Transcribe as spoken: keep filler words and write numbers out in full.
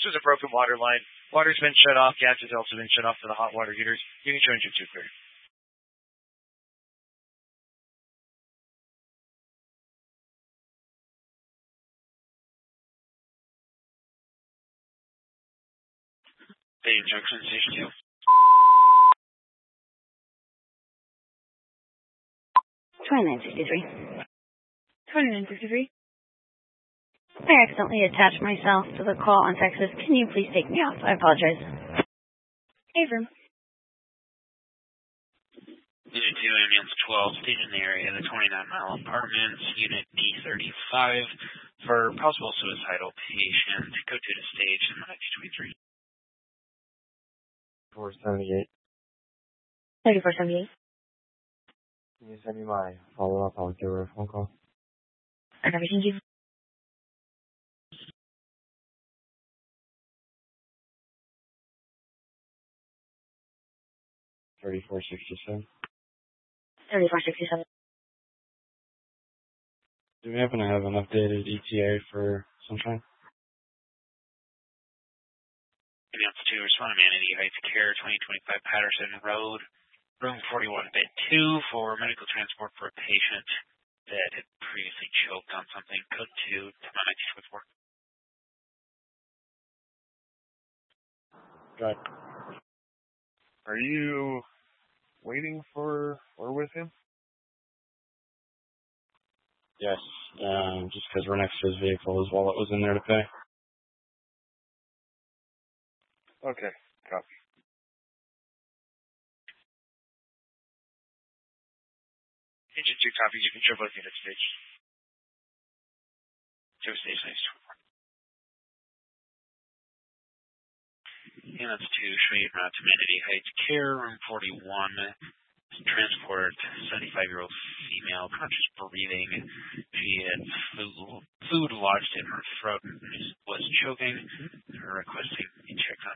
This is a broken water line. Water's been shut off. Gas has also been shut off to the hot water heaters. You can show engine two clear. Bay Junction, Station two. twenty-nine sixty-three. twenty-nine sixty-three. I accidentally attached myself to the call on Texas. Can you please take me off? I apologize. Affirm. Unit two, Ambulance twelve, station in the area of the twenty-nine mile apartments, Unit D thirty-five, for possible suicidal patient. Go to the stage in nine twenty-three. four seventy-eight. thirty-four seventy-eight. Can you send me my follow-up? I'll give her a phone call. Okay, thank you. thirty-four sixty-seven. thirty-four sixty-seven. Do we happen to have an updated E T A for Sunshine? Ambulance two, respond to Manatee Heights Care, twenty twenty-five Patterson Road, room forty-one, bed two, for medical transport for a patient that had previously choked on something. Code two, nine two four. Got. Are you waiting for or with him? Yes, um, just because we're next to his vehicle, his wallet was in there to pay. Okay, copy. Engine two copies. You can show both units, stage. Show stage next. Ambulance two, show you route to Manatee Heights Care, room forty-one. Transport seventy-five-year-old female, conscious breathing. She had food, food lodged in her throat and was choking. Requesting a check on